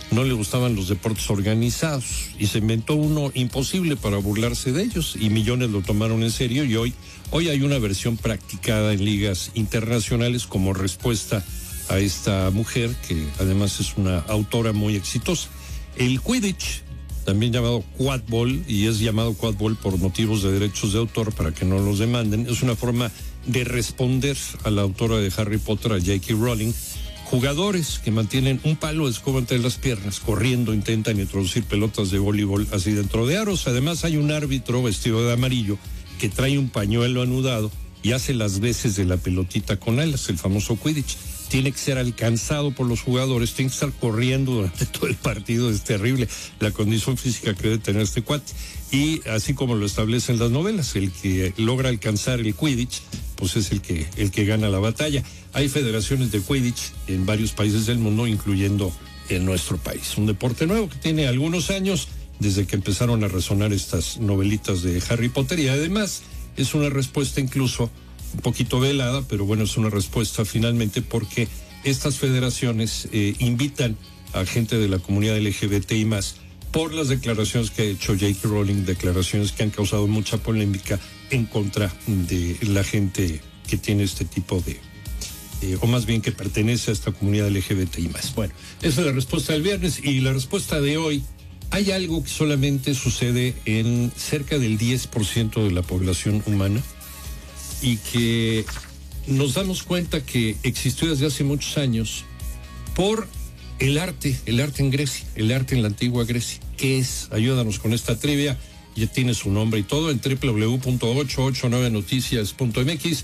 no le gustaban los deportes organizados y se inventó uno imposible para burlarse de ellos y millones lo tomaron en serio y hoy hay una versión practicada en ligas internacionales como respuesta a esta mujer que además es una autora muy exitosa. El Quidditch, también llamado quadball, y es llamado quadball por motivos de derechos de autor para que no los demanden, es una forma de responder a la autora de Harry Potter, a J.K. Rowling. Jugadores que mantienen un palo de escoba entre las piernas, corriendo, intentan introducir pelotas de voleibol así dentro de aros. Además hay un árbitro vestido de amarillo que trae un pañuelo anudado y hace las veces de la pelotita con alas, el famoso Quidditch. Tiene que ser alcanzado por los jugadores, tiene que estar corriendo durante todo el partido, es terrible la condición física que debe tener este cuate. Y así como lo establecen las novelas, el que logra alcanzar el Quidditch, pues es el que gana la batalla. Hay federaciones de Quidditch en varios países del mundo, incluyendo en nuestro país. Un deporte nuevo que tiene algunos años desde que empezaron a resonar estas novelitas de Harry Potter y además es una respuesta incluso un poquito velada, pero bueno, es una respuesta finalmente porque estas federaciones invitan a gente de la comunidad LGBT y más por las declaraciones que ha hecho J.K. Rowling, declaraciones que han causado mucha polémica en contra de la gente que tiene este tipo de, o más bien que pertenece a esta comunidad LGBT y más. Bueno, esa es la respuesta del viernes y la respuesta de hoy. Hay algo que solamente sucede en cerca del 10% de la población humana y que nos damos cuenta que existió desde hace muchos años por el arte en Grecia, el arte en la antigua Grecia. ¿Qué es? Ayúdanos con esta trivia. Ya tiene su nombre y todo en www.889noticias.mx,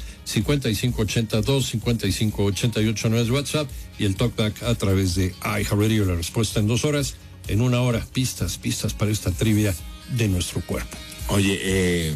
5582-5588 es WhatsApp y el talkback a través de iHeartRadio. La respuesta en 2 horas, en 1 hora, pistas para esta trivia de nuestro cuerpo. Oye,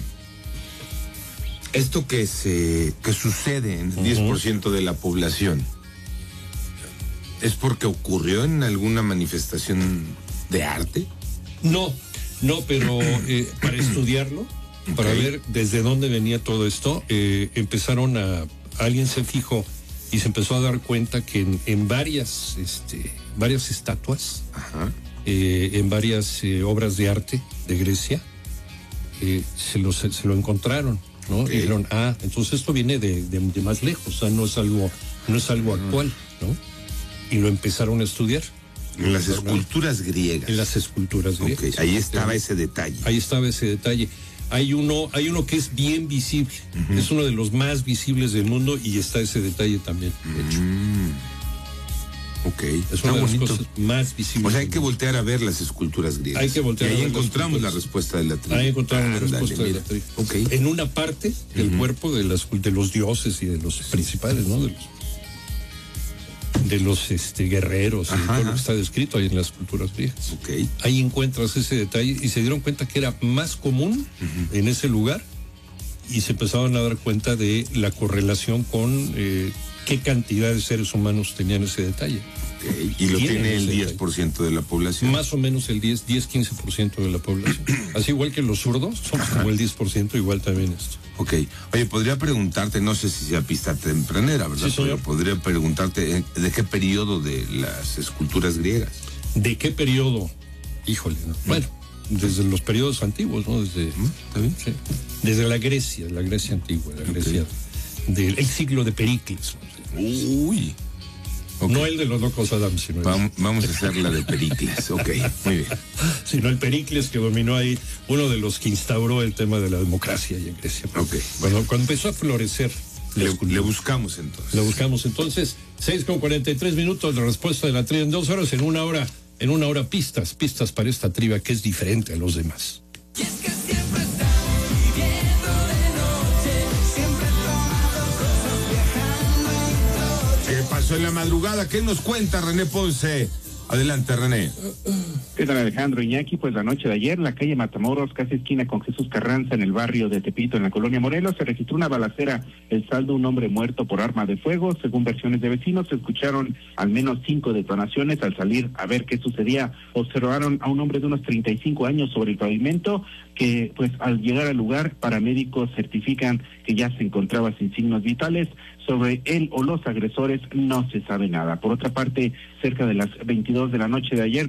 esto que sucede en el 10% de la población, ¿es porque ocurrió en alguna manifestación de arte? No, pero para estudiarlo, para ver desde dónde venía todo esto, alguien se fijó y se empezó a dar cuenta que en varias estatuas, en varias obras de arte de Grecia, se lo encontraron, ¿no? Y dijeron, entonces esto viene de más lejos, o sea, no es algo actual, ¿no? Y lo empezaron a estudiar. En las esculturas griegas. En las esculturas griegas. Ahí estaba ese detalle. Hay uno que es bien visible, es uno de los más visibles del mundo y está ese detalle también, de hecho. Es una de las cosas más visibles. O sea, hay que voltear a ver las esculturas griegas. Hay que voltear y ahí a ver encontramos la respuesta de la trivia. Ahí encontramos la respuesta de la trivia. En una parte del cuerpo de los dioses y de los principales, ¿no? De los guerreros y todo lo que está descrito ahí en las culturas griegas. Ahí encuentras ese detalle y se dieron cuenta que era más común en ese lugar y se empezaron a dar cuenta de la correlación con qué cantidad de seres humanos tenían ese detalle. Y lo tiene el 10% de la población. Más o menos el 15% de la población. Así igual que los zurdos, somos como el 10%, igual también esto. Oye, podría preguntarte, no sé si sea pista tempranera, ¿verdad? Sí, pero podría preguntarte de qué periodo de las esculturas griegas. ¿De qué periodo? Híjole, ¿no? Bueno, desde los periodos antiguos, ¿no? ¿Está bien? Sí. Desde la Grecia antigua, la Grecia del siglo de Pericles. Uy. No el de los locos Adams, sino vamos a hacer la de Pericles. Muy bien. Sino el Pericles que dominó ahí, uno de los que instauró el tema de la democracia ahí en Grecia. Cuando empezó a florecer. Le buscamos entonces. 6:43, la respuesta de la trivia en 2 horas, en una hora pistas para esta trivia que es diferente a los demás. Y es que siempre estamos viviendo de noche, siempre tomando cosas, viajando en coche. ¿Qué pasó en la madrugada? ¿Qué nos cuenta René Ponce? Adelante, René. ¿Qué tal, Alejandro Iñaki? Pues la noche de ayer, en la calle Matamoros, casi esquina con Jesús Carranza, en el barrio de Tepito, en la colonia Morelos, se registró una balacera. El saldo, un hombre muerto por arma de fuego. Según versiones de vecinos, se escucharon al menos 5 detonaciones. Al salir a ver qué sucedía, observaron a un hombre de unos 35 años sobre el pavimento, que pues al llegar al lugar, paramédicos certifican que ya se encontraba sin signos vitales. Sobre él o los agresores no se sabe nada. Por otra parte, cerca de las 22 de la noche de ayer,